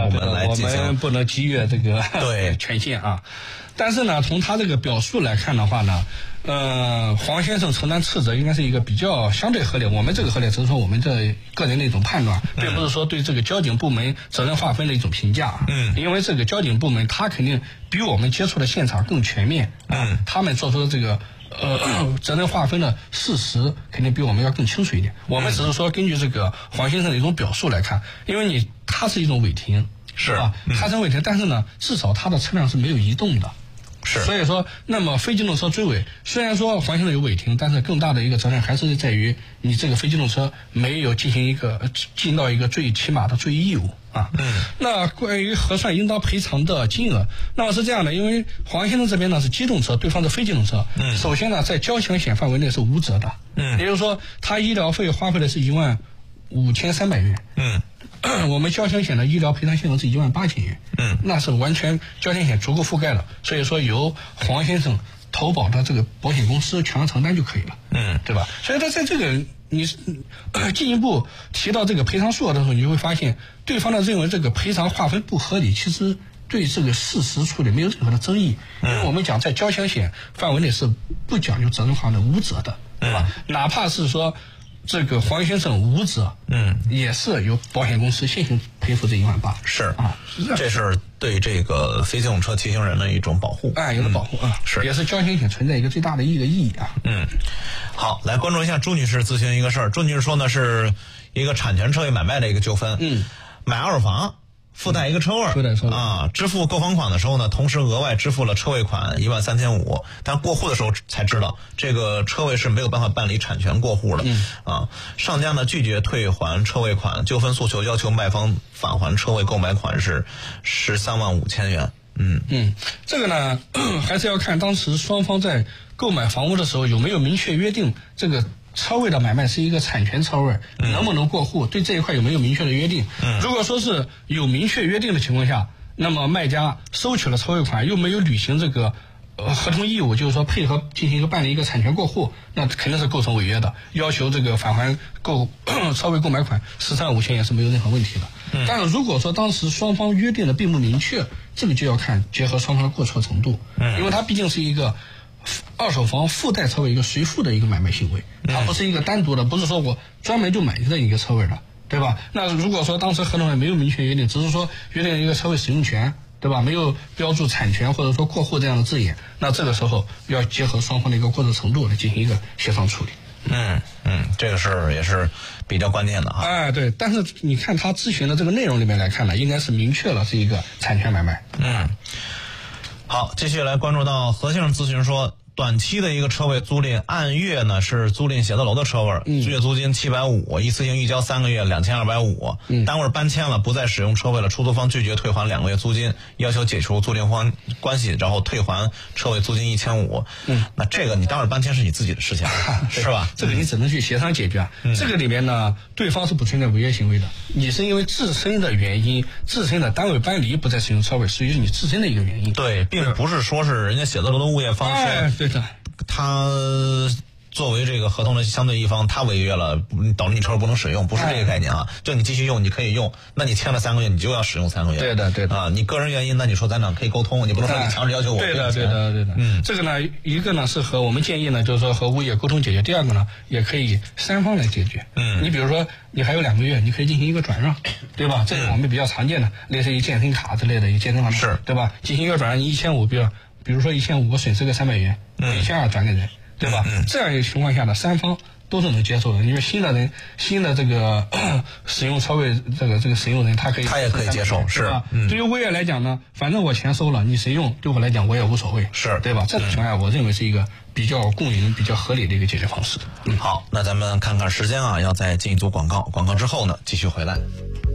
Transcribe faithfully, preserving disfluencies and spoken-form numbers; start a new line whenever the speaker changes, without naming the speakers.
部门来进行，
我们不能逾越这个
对
权限啊。但是呢，从他这个表述来看的话呢，呃，黄先生承担斥责应该是一个比较相对合理。我们这个合理只是说我们这个人的一种判断，并不是说对这个交警部门责任划分的一种评价。
嗯，
因为这个交警部门他肯定比我们接触的现场更全面。
嗯，
他们做出的这个呃责任划分的事实肯定比我们要更清楚一点。我们只是说根据这个黄先生的一种表述来看，因为你他是一种违停。
是
啊，他是违停，但是呢，至少他的车辆是没有移动的。
是，
所以说，那么非机动车追尾，虽然说黄先生有违停，但是更大的一个责任还是在于你这个非机动车没有进行一个尽到一个最起码的注意义务啊。
嗯。
那关于核算应当赔偿的金额，那么是这样的，因为黄先生这边呢是机动车，对方是非机动车。
嗯。
首先呢，在交强险范围内是无责的。
嗯。
也就是说，他医疗费花费的是一万五千三百元。
嗯。
我们交强险的医疗赔偿金额是一万八千元，
嗯，
那是完全交强险足够覆盖了，所以说由黄先生投保的这个保险公司全额承担就可以了，
嗯，
对吧？所以说在这个你进一步提到这个赔偿数额的时候，你就会发现对方呢认为这个赔偿划分不合理，其实对这个事实处理没有任何的争议，因为我们讲在交强险范围内是不讲究责任划分无责的，对吧？嗯、哪怕是说。这个黄先生无责，
嗯，
也是由保险公司先行赔付这一万八，
是
啊，
这是对这个非机动车骑行人的一种保护，
哎，有的保护啊，
是，
也是交强险存在一个最大的一个意义啊。
嗯，好，来关注一下朱女士咨询一个事儿，朱女士说呢是一个产权车位买卖的一个纠纷，
嗯，
买二手房。附带一个车位，
附带车位
啊，支付购房款的时候呢，同时额外支付了车位款一万三千五，但过户的时候才知道这个车位是没有办法办理产权过户的，
嗯，
啊，上家呢拒绝退还车位款，纠纷诉求要求卖方返还车位购买款是十三万五千元，嗯
嗯，这个呢还是要看当时双方在购买房屋的时候有没有明确约定这个。车位的买卖是一个产权车位，能不能过户？对这一块有没有明确的约定？
嗯，
如果说是有明确约定的情况下，那么卖家收取了车位款，又没有履行这个呃合同义务，就是说配合进行一个办理一个产权过户，那肯定是构成违约的，要求这个返还购车位购买款十三万五千元是没有任何问题的。
嗯，
但是如果说当时双方约定的并不明确，这个就要看结合双方的过错程度。
嗯，
因为它毕竟是一个。二手房附带车位一个随附的一个买卖行为，它不是一个单独的，不是说我专门就买这一个车位的，对吧？那如果说当时合同上没有明确约定，只是说约定一个车位使用权，对吧？没有标注产权或者说过户这样的字眼，那这个时候要结合双方的一个过错程度来进行一个协商处理。
嗯嗯，这个是也是比较关键的哈。
哎，对，但是你看他咨询的这个内容里面来看呢，应该是明确了是一个产权买卖。
嗯。好，继续来关注到何先生咨询说，短期的一个车位租赁，按月呢是租赁写字楼的车位，
嗯、
月租金七百五，一次性预交三个月两千二百五，单位搬迁了，不再使用车位了，出租方拒绝退还两个月租金，要求解除租赁方关系，然后退还车位租金一千五。嗯，那这个你单位搬迁是你自己的事情，是吧？
这个你只能去协商解决。
嗯、
这个里面呢，对方是不存在违约行为的，你是因为自身的原因，自身的单位搬离不再使用车位，属于是你自身的一个原因。
对，并不是说是人家写字楼的物业方说。
哎，对的。
他作为这个合同的相对一方，他违约了，导致你车位不能使用，不是这个概念啊。就你继续用，你可以用，那你签了三个月，你就要使用三个月。
对的，对的
啊。你个人原因，那你说咱俩可以沟通，你不能说你强制要求我。
对的，对的，对的。嗯，这个呢，一个呢是和我们建议呢，就是说和物业沟通解决；第二个呢，也可以三方来解决。
嗯，
你比如说，你还有两个月，你可以进行一个转让，对吧？这是我们比较常见的，类似于健身卡之类的，一健身卡
是，
对吧？进行一个转让，你一千五，比如比如说一千五，我损失个三百元，
嗯，
一千二转给人。对吧？
嗯嗯、这
样一个情况下呢，三方都是能接受的。因为新的人、新的这个使用车位这个这个使用人，他可以
他也可以接受，是吧？
嗯、对于物业来讲呢，反正我钱收了，你谁用，对我来讲我也无所谓，
是
对吧？这种情况下，我认为是一个比较共赢、比较合理的一个解决方式。
嗯，好，那咱们看看时间啊，要再进一组广告，广告之后呢，继续回来。